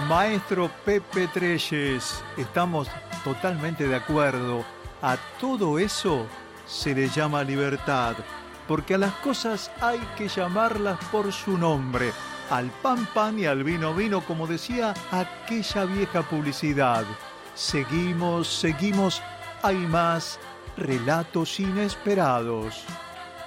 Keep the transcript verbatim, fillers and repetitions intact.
Maestro Pepe Treyes, estamos totalmente de acuerdo. A todo eso se le llama libertad, porque a las cosas hay que llamarlas por su nombre. Al pan pan y al vino vino, como decía aquella vieja publicidad. Seguimos, seguimos, hay más relatos inesperados.